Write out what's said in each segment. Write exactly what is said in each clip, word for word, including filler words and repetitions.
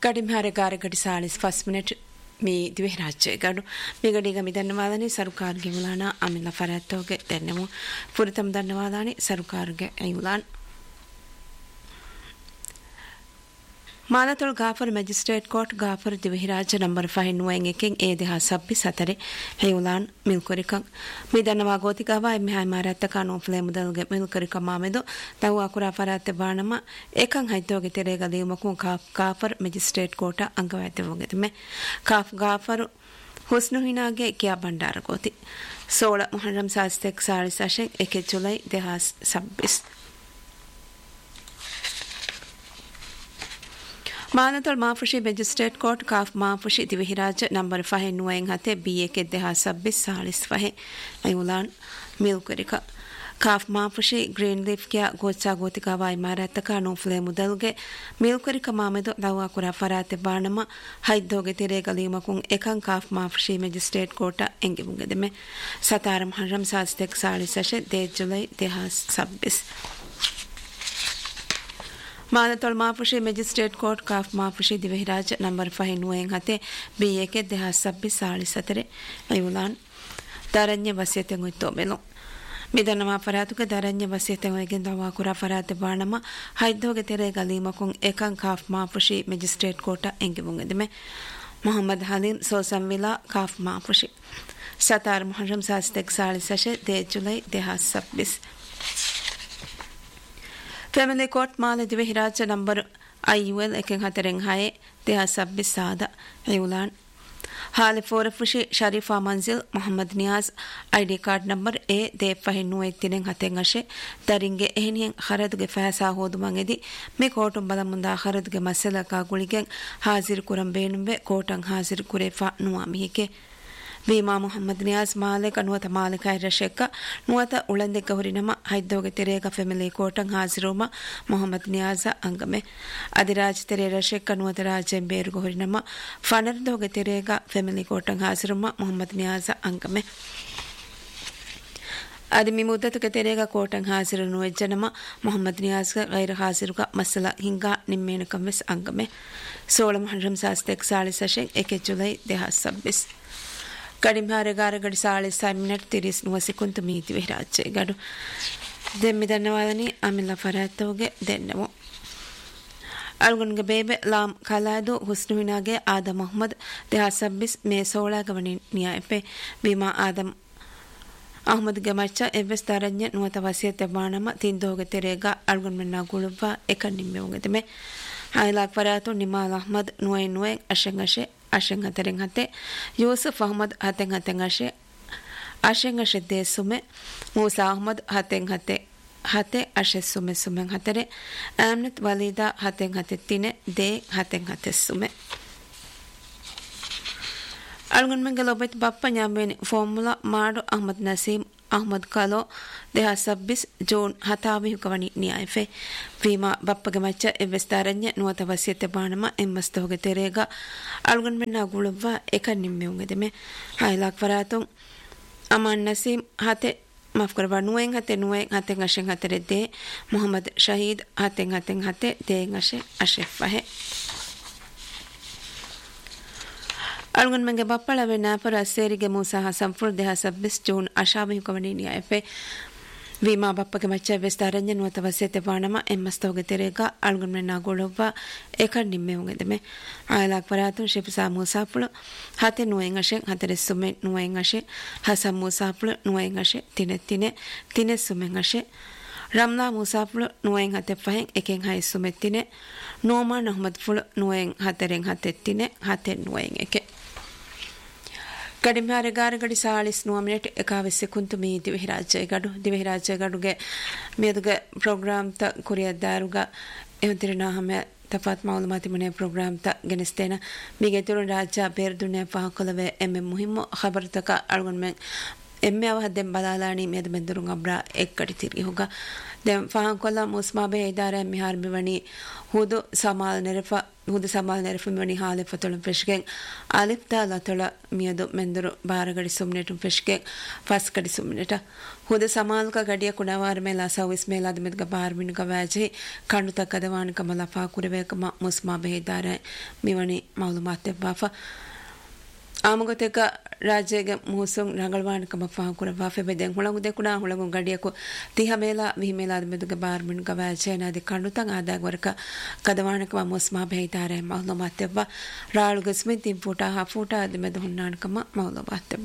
ಕಡಿಮೆ ಗಾರಗಡಿ ಸಾಳಿಸ್ first minute me ದಿವೆ ರಾಜ್ಯ ಗಡು ಮಿಗಡಿಗ ಮಿ ಧನ್ಯವಾದನೆ ಸರ್ಕಾರ್ಗೆ ಮುಲಾನ ಆಮಿನ ಫರಾತೋಗೆ ತೆನ್ನೆಮು ಪುರಿತಂ ಧನ್ಯವಾದನೆ ಸರ್ಕಾರ್ಗೆ ಐವುಲಾನ್ ಮಾನತೊಳ ಗಾಫರ್ magistrate court ಗಾಫರ್ ದಿವಿರಾಜ number five ನುವೆಂಗ್ ಎಕಿಂಗ್ ಏ ದೇಹ ಸಬ್ಬಿ ಸತರೆ ಹೇಯುಲಾನ್ ಮಿಲ್ಕೊರಿಕಂ ಮಿದನವಾ ಗೋತಿಕಾವ ಎಮ್ಮೆ ಹಾಯ್ ಮಾರತ್ತ ಕಾನೂ ಫ್ಲೇ ಮುದಲ್ಗೆ ಮಿಲ್ಕೊರಿಕಂ ಮಾಮೆದು ತವು ಅಕುರಾ ಫರಾತೆ ಬಾಣಮ ಏಕಂ ಹೈತೋಗೆ ತೆರೆಗ ದೇಮಕು ಗಾಫರ್ ಮ್ಯಾಜಿಸ್ಟ್ರೇಟ್ ಕೋರ್ಟ್ ಅಂಗವಾಯ್ತೆ ಹೋಗೆದಮೆ ಕಾಫ್ ಗಾಫರ್ ಹುಸ್ನು ಹಿನಾಗೆ ಕ್ಯಾ ಭಂಡಾರ ಗೋತಿ ಸೋಳ ಮುಹರ್ರಂ ಸಾಸ್ತೆಕ್ ಸಾಳಿ ಸಶೆಕ್ ಎಕೆ ಜುಲೈ ದೇಹ ಸಬ್ಬಿಸ್ ಮಾನತೊಳ ಮಾಫುಶಿ magistrate court calf ಮಾಫುಶಿ ದಿವಿರಾಜ number ಫಹೆ ನುವೆಂಗ್ ಹತೆ B A K ದೇಹ ಸಬ್ಬಿಸ್ ಸಾಳಿಸ್ ಫಹೆ ಐವುಲಾನ್ ಮಿಲ್ಕರಿಕ ಕಾಫ್ ಮಾಫುಶಿ ಗ್ರೀನ್ ಲೀಫ್ ಕ್ಯಾ ಗೋಚಾ ಗೋತಿಕಾವಾ ಇಮಾರತ್ತಕ ನೋಫ್ಲೆ ಮುದಲ್ಗೆ ಮಿಲ್ಕರಿಕ ಮಾಮೆದು ದವಾ ಕುರಾ ಫರಾತೆ ಬಾಣಮ ಹೈದ್ದೋಗೆ ತಿರೇಗಲೀಮಕುಂ ಎಕಂ calf ಮಾಫುಶಿ magistrate court ಎಂಗೆ ಮುಂಗೆದೆಮೆ ಸತಾರಂ ಹರ್ರಂ ಸಾಸ್ತೆಕ್ ಸಾಳಿಸಶೆ they July ದೇಹ ಸಬ್ಬಿಸ್ ಮಾನತೊಳ ಮಾಫುಶಿ magistrate court calf ಮಾಫುಶಿ ದಿವಿರಾಜ number five ನುವೆಂಗ್ ಹತೆ B A K ದೇಹ ಸಬ್ಬಿ ಸಾಳಿ ಸತರೆ ಐವುಲಾನ್ ದರಣ್ಯ ವಸ್ಯತೆ ಮುಯ್ತೋಬೆಲು ಮಿದನವಾ ಫರಾತುಗೆ ದರಣ್ಯ ವಸ್ಯತೆ ಒಯ್ಗೆಂದ ವಾಕುರಾ ಫರಾತೆ ಬಾಣಮ ಹೈದ್ದೋಗೆ ತೆರೆ ಗಲೀಮಕುಂ ಏಕಂ calf ಮಾಫುಶಿ magistrate court ಎಂಗೆ ಮುಂಗೆದೆಮೆ Mohammed ಹಲೀಂ ಸೋಸಂವಿಲಾ calf ಮಾಫುಶಿ ಸತಾರ್ ಮುಹರ್ರಂ ಸಾಸ್ತೆಕ್ ಸಾಳಿ ಸಶೆ they July ದೇಹ ಸಬ್ಬಿಸ್ family court ಮಾಲೆ ದಿವಿರಾಜ number ಐಯುಎಲ್ ಎಕೆಂಗ್ ಹತೆರೆಂಗ್ ಹಾಯೆ ದೇಹ ಸಬ್ಬಿಸ್ ಸಾದ ಐವುಲಾನ್ ಹಾಲೆ ಫೋರಫುಶಿ ಶರೀಫಾ ಮಂಜಿಲ್ Mohammed Niyaz ID card number A they ಫಹಿನ್ನು ಎಕ್ತಿನೆಂಗ್ ಹತೆಂಗ್ ಅಶೆ ದರಿಂಗೆ ಎಹನಿಯಂಗ್ ಹರದ್ಗೆ ಫෑಸಾ ಹೋದುಮಂಗೆದಿ ಮೆ ಕೋಟುಂ ಬಲ ಮುಂದಾ ಹರದ್ಗೆ ಮಸಲಕ ಗುಳಿಗೆಂಗ್ ಹಾಜಿರ್ ಕುರಂ ಬೇನುಂಬೆ ಕೋಟಂಗ್ ಹಾಜಿರ್ ಕುರೆಫಾ ನುವಾ ಮಿಹಿಕೆ ವೀಮಾ ಮೊಹಮ್ಮದ್ ನಿಯಾಜ್ ಮಾಲಿಕ್ ಅನುವತ ಮಾಲಿಕ ರಶೆಕ್ಕ ನುವತ ಉಳಂದೆ ಗೌರಿನಮ ಹೈದ್ದೋಗೆ ತೆರೆಗ ಫೆಮಿಲಿ ಕೋಟಂಗ್ ಹಾಜಿರುಮ ಮೊಹಮ್ಮದ್ ನಿಯಾಜ ಅಂಗಮೆ ಅದಿರಾಜ್ ತೆರೆ ರಶೆಕ್ಕ ನುವತ ರಾಜೆಂ ಬೇರು ಗೌರಿನಮ ಫನರ್ದೋಗೆ ತೆರೆಗ ಫೆಮಿಲಿ ಕೋಟಂಗ್ ಹಾಜಿರುಮ ಮೊಹಮ್ಮದ್ ನಿಯಾಜ ಅಂಗಮೆ ಅದಿ ಮಿ ಮುದ್ದತುಗೆ ತೆರೆಗ ಕೋಟಂಗ್ ಹಾಜಿರು ನುವೆಜ್ಜನಮ ಮೊಹಮ್ಮದ್ ನಿಯಾಜ್ಗ ಗೈರ್ ಹಾಜಿರುಗ ಮಸಲ ಹಿಂಗಾ ನಿಮ್ಮೇನಕಂ ವೆಸ್ ಅಂಗಮೆ ಸೋಳ ಮುಹರ್ರಂ ಸಾಸ್ತೆಕ್ ಸಾಳಿ ಸಶೆ ಎಕೆ ಜುಲೈ ದೇಹ ಸಬ್ಬಿಸ್ ಕಡಿಮೆ ಗಾರಗಡಿ ಸಾಳಿ ಸೈ ಮಿನಿಟ್ ತಿರಿಸ್ ನುವಸಿ ಕುಂತು ಮೀತಿ ವಿರಾಜೆ ಗಡು ದೆಮ್ಮಿ ಧನ್ಯವಾದನಿ ಆಮಿಲ್ಲ ಫರಾತೋಗೆ ದೆನ್ನವು ಅಲ್ಗುನ್ಗೆ ಬೇಬೆ ಲಾಮ್ ಕಲಾದು ಹುಸ್ನುವಿನಾಗೆ ಆದಮ್ ಮೊಹಮ್ಮದ್ ದೇಹ ಸಬ್ಬಿಸ್ ಮೇ ಸೋಳಾಗವನಿ ನಿಯಾಯಪೆ ವಿಮಾ ಆದಮ್ ಅಹಮದ್ಗೆ ಮಚ್ಚ ಎವ್ವೆಸ್ ತರಜ್ಞ ನುವತ ವಸಿಯತೆ ಬಾಣಮ ತಿಂದೋಗೆ ತೆರೆಗ ಅಲ್ಗುನ್ ಮೆನ್ನ ಗುಳುವ ಎಕ ನಿಮ್ಮೆ ಉಂಗೆದಮೆ ಹಾಯ್ಲಾಕ್ ಫರಾತು Nimal Ahmed ನುವೆ ನುವೆ ಅಶಂಗ್ ಅಶೆ ಅಶಂಗ್ ಹತೆರೆಂಗ್ ಹತೆ Yusuf Ahmed ಹತೆಂಗ್ ಹತೆಂಗ್ ಅಶೆ ಅಶಂಗ್ ಅಶೆ they ಸುಮೆ Musa Ahmed ಹತೆಂಗ್ ಹತೆ ಹತೆ ಅಶೆ ಸುಮೆ ಸುಮೆಂಗ್ ಹತೆರೆ ಆಮ್ನತ್ ವಲೀದಾ ಹತೆಂಗ್ ಹತೆ ತಿನೆ they ಹತೆಂಗ್ ಹತೆ ಸುಮೆ ಅಲ್ಗುನ್ ಮೆಂಗೆ ಲೊಬೆತ್ Bappa ನ್ಯಾಮೇನಿ formula ಮಾಡು ಅಹಮದ್ ನಸೀಮ್ ಅಹಮದ್ ಕಲೋ ದೇಹ ಸಬ್ಬಿಸ್ ಜೂನ್ ಹತಾವಿ ಹುಕವಣಿ ನಿಯಾಯಫೆ ವೀಮಾ ಬಪ್ಪಗೆ ಮಚ್ಚ ಎವ್ವೆಸ್ತಾರಣ್ಯ ನುವತ ವಸಿಯತೆ ಬಾಣಮ ಎಂಬಸ್ತೋಗೆ ತೆರೆಗ ಅಲ್ಗುನ್ ಮೆನ್ನ ಗುಳುವ ಎಕ ನಿಮ್ಮೆ ಉಂಗೆದೆಮೆ ಹಾಯ್ಲಾಕ್ ಫರಾತುಂ ಅಮಾನ್ ನಸೀಮ್ ಹತೆ ಮಾಫ್ ಕರಬಾ ನುವೆಂಗ್ ಹತೆ ನುವೆಂಗ್ ಹತೆಂಗ್ ಅಶೆಂಗ್ ಹತೆರೆ they Mohammed Shaheed ಹತೆಂಗ್ ಹತೆಂಗ್ ಹತೆ ದೇಂಗ್ ಅಶೆ ಅಶೆಫ್ ವಹೆ ಅಲ್ಗುನ್ ಮೆಂಗೆ ಬಪ್ಪಳವೆ ನಾಪರ ಸೇರಿಗೆ Musa Hasan full ದೇಹ ಸಬ್ಬಿಸ್ ಜೂನ್ ಅಶಾವಿ ಹುಕವಣಿ ನಿಯಾಯಫೆ ವೀಮಾ ಬಪ್ಪಗೆ ಮಚ್ಚ ವಿಸ್ತಾರಂಜ ನುವತ ವಸಿಯತೆ ಬಾಣಮ ಎಮ್ಮಸ್ತೋಗೆ ತೆರೆಗ ಅಲ್ಗುನ್ ಮೆನ್ನ ಗುಳುವ ಎಕ ನಿಮ್ಮೆ ಉಂಗೆದೆಮೆ ಆಯಲಾಕ್ ಫರಾತು ಶಿಫ್ಸಾ ಮೂಸಾಪುಳು ಹತೆ ನುವೆಂಗ್ ಅಶೆ ಹತೆರೆ ಸುಮೆ ನುವೆಂಗ್ ಅಶೆ ಹಸನ್ ಮೂಸಾಪುಳು ನುವೆಂಗ್ ಅಶೆ ತಿನೆ ತಿನೆ ತಿನೆ ಸುಮೆಂಗ್ ಅಶೆ ರಮ್ಲಾ ಮೂಸಾಪುಳು ನುವೆಂಗ್ ಹತೆ ಫಹೆಂಗ್ ಎಕೆಂಗ್ ಹೈ ಸುಮೆ ತಿನೆ ನೋಮಾನ್ ಅಹಮದ್ ಫುಳು ನುವೆಂಗ್ ಹತೆರೆಂಗ್ ಹತೆ ತಿನೆ ಹತೆ ನುವೆಂಗ್ ಎಕೆ ಕಡಿಮೆ ಗಾರಗಡಿ ಸಾಳಿಸ್ ನುವ ಮಿನಿಟ್ ಎಕಾವೆಸ್ಸೆ ಕುಂತು ಮೀ ದಿವಿರಾಜೆ ಗಡು ದಿವಿರಾಜೆ ಗಡುಗೆ ಮೇದುಗೆ ಪ್ರೋಗ್ರಾಮ್ ತ ಕುರಿಯದ್ದಾರುಗ ಎವಂತಿರಿನ ಹಮೆ ತಫಾತ್ ಮಾಲೂಮಾತಿ ಮನೆ ಪ್ರೋಗ್ರಾಮ್ ತ ಗೆನಿಸ್ತೇನ ಮೀಗೆ ತಿರು ರಾಜ್ಯ ಬೇರ್ ದುನಿಯಾ ಪಾಹಕೊಲವೆ ಎಮ್ಮೆ ಮುಹಿಮ್ಮು ಖಬರ್ ತಕ ಅಳ್ಗೊಂಡ್ ಮೆ ಎಮ್ಮೆ ಅವ ಹದ್ದೆಂ ಬದಾಲಾಣಿ ಮೇದ ಮೆಂದುರುಂಗ ಅಬ್ರಾ ಎಕ್ಕಡಿ ತಿರ್ಗಿ ಹೋಗ දැන් ෆහන් කොල්ලා මුස්මාබේ ඉදාරා මිහාර මෙවනි හුදු සමාල් නෙරෆ හුදු සමාල් නෙරෆ මෙවනි හාලෙ ෆතොල ෆෙෂ්ගෙන් අලිෆ් දාලා තොල මියදු මෙන්දරු බාරගඩි සුම්නෙටු ෆෙෂ්ගෙන් ෆස්කඩි සුම්නෙට හුදු සමාල්ක ගඩිය කුණාවාර මෙලා සවිස් මෙලා දෙමෙද්ග බාර්මින ගවාජි කණ්ඩු තකදවාන කමලා ෆා කුරවේකම මුස්මාබේ ඉදාරා මෙවනි මාලුමාත් දෙබ්බාෆා ಆಮಗೊತೆಕ ರಾಜ್ಯಗೆ ಮುಹುಸುಂ ರಂಗಳವಾಣ ಕಮ ಫಾಕುರ ವಾಫೆ ಬೆದೆಂ ಹುಳಂಗು ದೆಕುಣ ಹುಳಂಗು ಗಡಿಯಕು ತಿಹ ಮೇಲ ವಿಹಿ ಮೇಲಾದ ಮೆದುಗ ಬಾರ್ಮಿನ್ ಗವ ಚೇನಾದಿ ಕಣ್ಣುತಂ ಆದಾಗ ವರಕ ಕದವಾಣ ಕಮ ಮುಸ್ಮಾ ಬೇಯಿತಾರೆ ಮೌಲ ಮಾತೆವ್ವ ರಾಳು ಗಸ್ಮಿನ್ ತಿಂ ಫೂಟ ಹಾ ಫೂಟ ಅದ ಮೆದು ಹುನ್ನಾಣ ಕಮ ಮೌಲ ಮಾತೆವ್ವ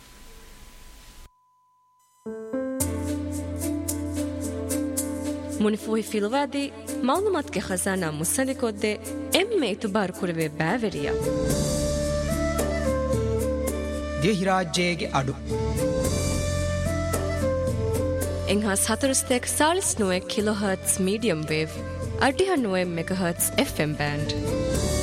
ಮುನಿಫುಹಿ ಫಿಲವಾದಿ ಮಾಲೂಮಾತ್ಗೆ ಖಜಾನಾ ಮುಸಲಿಕೊದ್ದೆ ಎಮ್ಮೆ ಇತುಬಾರ್ ಕುರವೆ ಬ್ಯಾವೆರಿಯ ದೇಹಿರಾಜ್ಯಗೆ ಅಡು ಎಂಹಾಸ್ ಹತರುಸ್ತೆಕ್ ಸಾಳಿಸ್ ನುವೆ kilo hertz medium wave ಅಡ್ಡಿಹ ನುವೆ mega hertz F M band